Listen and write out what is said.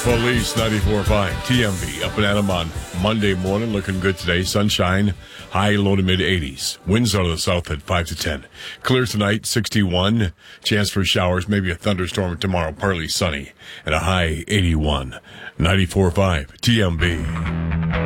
Police 94.5 TMB up and at 'em on Monday morning. Looking good today. Sunshine, high, low to mid 80s. Winds out of the south at 5 to 10. Clear tonight, 61. Chance for showers, maybe a thunderstorm tomorrow. Partly sunny and a high 81. 94.5 TMB.